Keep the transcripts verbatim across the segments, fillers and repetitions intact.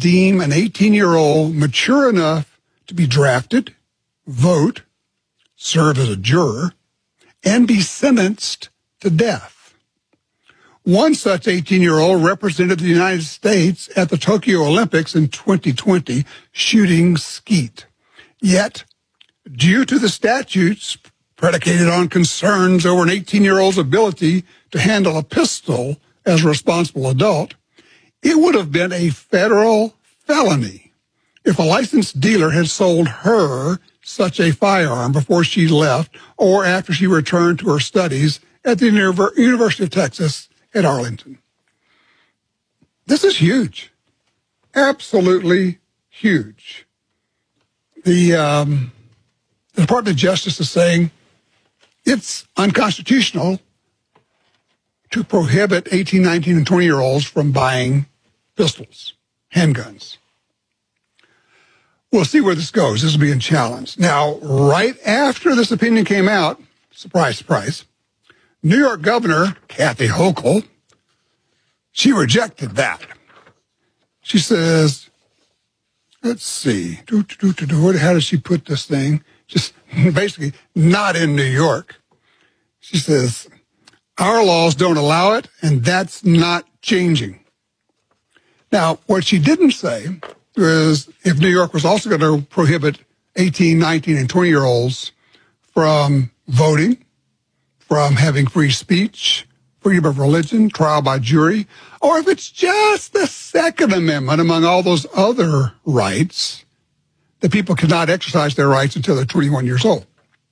deem an eighteen-year-old mature enough to be drafted, vote, serve as a juror, and be sentenced to death. One such eighteen-year-old represented the United States at the Tokyo Olympics in twenty twenty, shooting skeet. Yet, due to the statutes predicated on concerns over an eighteen-year-old's ability to handle a pistol as a responsible adult, it would have been a federal felony if a licensed dealer had sold her such a firearm before she left or after she returned to her studies at the Univer- University of Texas at Arlington. This is huge. Absolutely huge. The, um, the Department of Justice is saying it's unconstitutional to prohibit eighteen, nineteen, and twenty-year-olds from buying pistols, handguns. We'll see where this goes. This is being challenged. Now, right after this opinion came out, surprise, surprise, New York Governor Kathy Hochul, she rejected that. She says, let's see, do, do, do, do, how does she put this thing? Just basically not in New York. She says, our laws don't allow it, and that's not changing. Now, what she didn't say was if New York was also going to prohibit eighteen, nineteen, and twenty-year-olds from voting, from having free speech, freedom of religion, trial by jury, or if it's just the Second Amendment among all those other rights, that people cannot exercise their rights until they're twenty-one years old.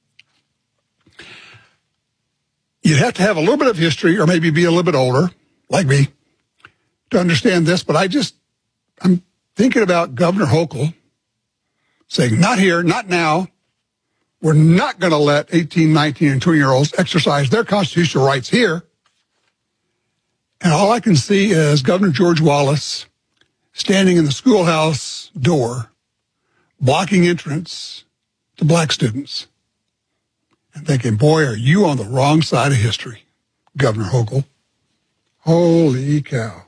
You'd have to have a little bit of history or maybe be a little bit older, like me, to understand this, but I just, I'm thinking about Governor Hochul saying, not here, not now. We're not going to let eighteen, nineteen, and twenty-year-olds exercise their constitutional rights here. And all I can see is Governor George Wallace standing in the schoolhouse door, blocking entrance to black students, and thinking, boy, are you on the wrong side of history, Governor Hochul. Holy cow.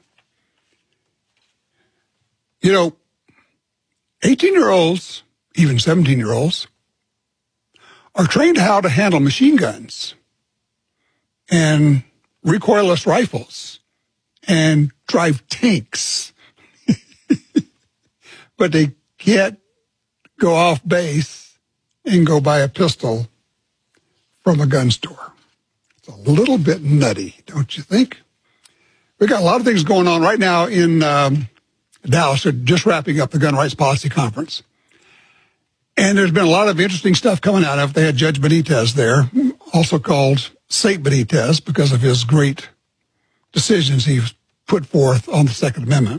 You know, eighteen-year-olds, even seventeen-year-olds, are trained how to handle machine guns and recoilless rifles and drive tanks. But they can't go off base and go buy a pistol from a gun store. It's a little bit nutty, don't you think? We've got a lot of things going on right now in um, Dallas. They're just wrapping up the Gun Rights Policy Conference. And there's been a lot of interesting stuff coming out of it. They had Judge Benitez there, also called Saint Benitez because of his great decisions he put forth on the Second Amendment.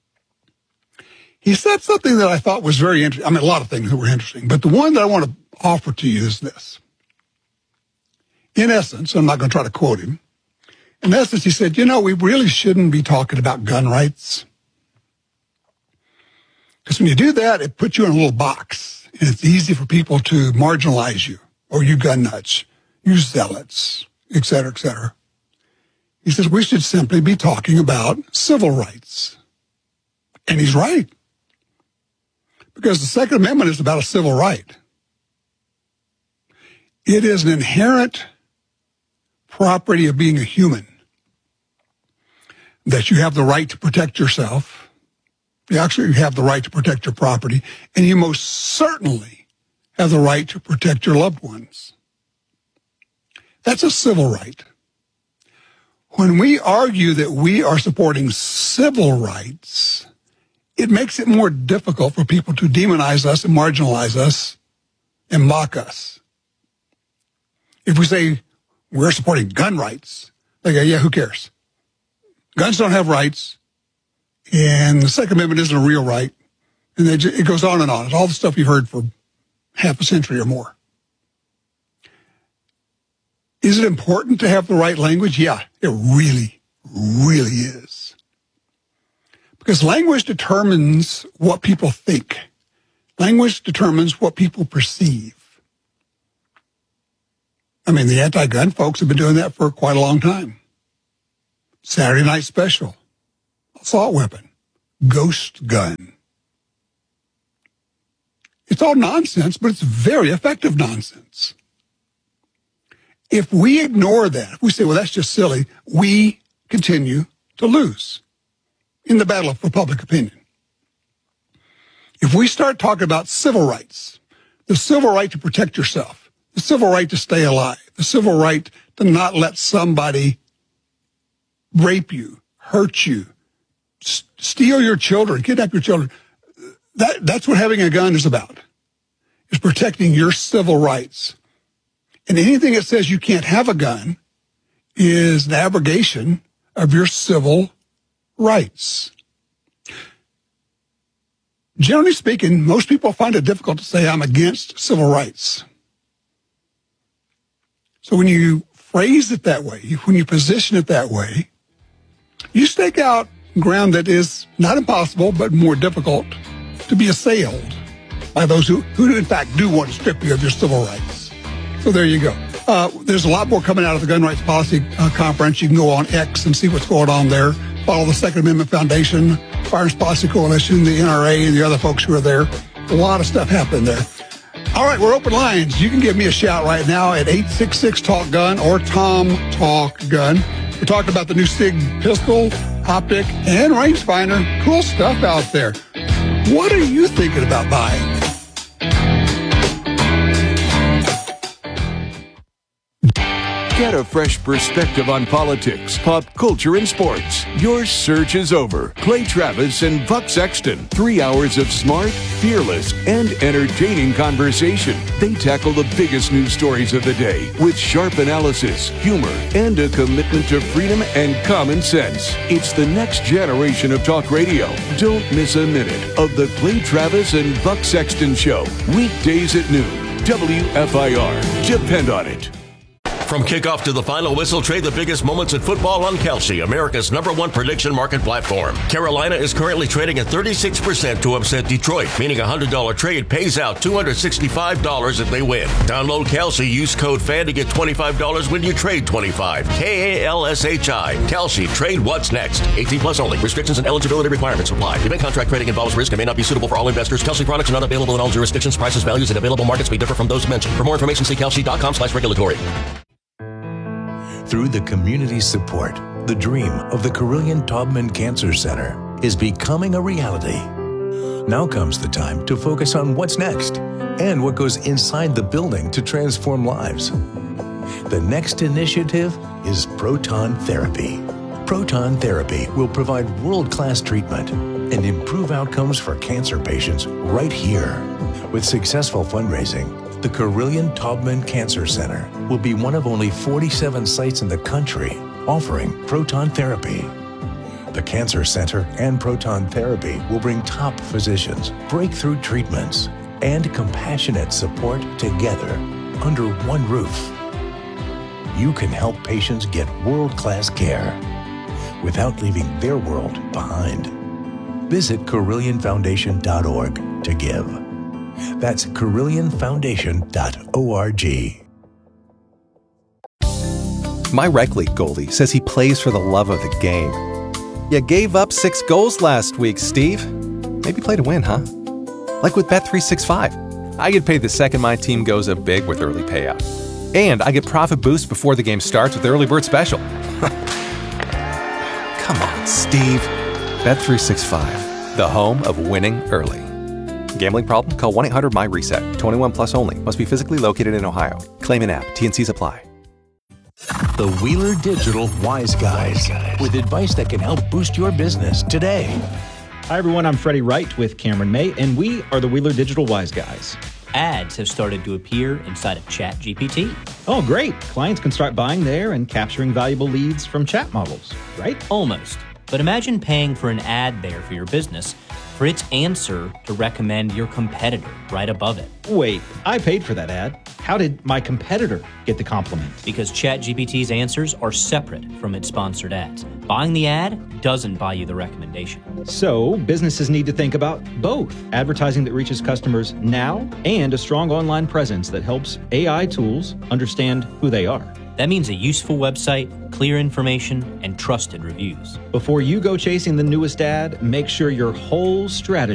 He said something that I thought was very interesting. I mean, a lot of things that were interesting, but the one that I want to offer to you is this. In essence, I'm not going to try to quote him. In essence, he said, you know, we really shouldn't be talking about gun rights. Because when you do that, it puts you in a little box, and it's easy for people to marginalize you, or you gun nuts, you zealots, et cetera, et cetera. He says we should simply be talking about civil rights. And he's right. Because the Second Amendment is about a civil right. It is an inherent property of being a human that you have the right to protect yourself. You actually have the right to protect your property, and you most certainly have the right to protect your loved ones. That's a civil right. When we argue that we are supporting civil rights, it makes it more difficult for people to demonize us and marginalize us and mock us. If we say we're supporting gun rights, they go, yeah, who cares? Guns don't have rights, and the Second Amendment isn't a real right. And they just, it goes on and on. It's all the stuff you've heard for half a century or more. Is it important to have the right language? Yeah, it really, really is. Because language determines what people think. Language determines what people perceive. I mean, the anti-gun folks have been doing that for quite a long time. Saturday Night Special, assault weapon. ghost gun. It's all nonsense, but it's very effective nonsense. If we ignore that, if we say, well, that's just silly, we continue to lose in the battle for public opinion. If we start talking about civil rights, the civil right to protect yourself, the civil right to stay alive, the civil right to not let somebody rape you, hurt you, s- steal your children, kidnap your children, that, that's what having a gun is about, is protecting your civil rights. And anything that says you can't have a gun is an abrogation of your civil rights. Generally speaking, most people find it difficult to say I'm against civil rights. So when you phrase it that way, when you position it that way, you stake out ground that is not impossible, but more difficult to be assailed by those who, who in fact do want to strip you of your civil rights. So there you go. Uh, there's a lot more coming out of the Gun Rights Policy uh, Conference. You can go on X and see what's going on there. Follow the Second Amendment Foundation, Firearms Policy Coalition, the N R A, and the other folks who are there. A lot of stuff happening there. All right, we're open lines. You can give me a shout right now at eight six six talk gun or Tom Talk Gun. We're talking about the new SIG pistol, optic, and rangefinder. Cool stuff out there. What are you thinking about buying? Get a fresh perspective on politics, pop culture, and sports. Your search is over. Clay Travis and Buck Sexton. Three hours of smart, fearless, and entertaining conversation. They tackle the biggest news stories of the day with sharp analysis, humor, and a commitment to freedom and common sense. It's the next generation of talk radio. Don't miss a minute of the Clay Travis and Buck Sexton Show. Weekdays at noon. W F I R. Depend on it. From kickoff to the final whistle, trade the biggest moments in football on Kalshi, America's number one prediction market platform. Carolina is currently trading at thirty-six percent to upset Detroit, meaning a one hundred dollars trade pays out two hundred sixty-five dollars if they win. Download Kalshi, use code F A N to get twenty-five dollars when you trade twenty-five dollars. K A L S H I. Kalshi, trade what's next. eighteen plus only. Restrictions and eligibility requirements apply. Event contract trading involves risk and may not be suitable for all investors. Kalshi products are not available in all jurisdictions. Prices, values, and available markets may differ from those mentioned. For more information, see kalshi.com slash regulatory. Through the community's support, the dream of the Carilion Taubman Cancer Center is becoming a reality. Now comes the time to focus on what's next and what goes inside the building to transform lives. The next initiative is proton therapy. Proton therapy will provide world-class treatment and improve outcomes for cancer patients right here. With successful fundraising, the Carilion Taubman Cancer Center will be one of only forty-seven sites in the country offering proton therapy. The Cancer Center and proton therapy will bring top physicians, breakthrough treatments, and compassionate support together under one roof. You can help patients get world-class care without leaving their world behind. Visit Carilion Foundation dot org to give. That's Carilion Foundation dot org. My rec league goalie says he plays for the love of the game. You gave up six goals last week, Steve. Maybe play to win, huh? Like with Bet three sixty-five. I get paid the second my team goes up big with early payout. And I get profit boost before the game starts with Early Bird Special. Come on, Steve. Bet three sixty-five, the home of winning early. Gambling problem? Call one eight hundred M Y reset. twenty-one plus only. Must be physically located in Ohio. Claim an app. T N Cs apply. The Wheeler Digital Wise Guys, with advice that can help boost your business today. Hi, everyone. I'm Freddie Wright with Cameron May, and we are the Wheeler Digital Wise Guys. Ads have started to appear inside of ChatGPT. Oh, great. Clients can start buying there and capturing valuable leads from chat models, right? Almost. But imagine paying for an ad there for your business for its answer to recommend your competitor right above it. Wait, I paid for that ad. How did my competitor get the compliment? Because ChatGPT's answers are separate from its sponsored ads. Buying the ad doesn't buy you the recommendation. So businesses need to think about both advertising that reaches customers now and a strong online presence that helps A I tools understand who they are. That means a useful website, clear information, and trusted reviews. Before you go chasing the newest ad, make sure your whole strategy